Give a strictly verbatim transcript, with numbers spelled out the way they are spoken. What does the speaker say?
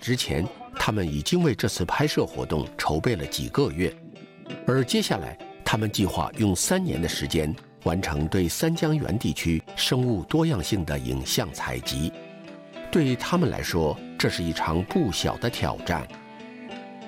之前，他们已经为这次拍摄活动筹备了几个月，而接下来他们计划用三年的时间完成对三江源地区生物多样性的影像采集。对他们来说，这是一场不小的挑战。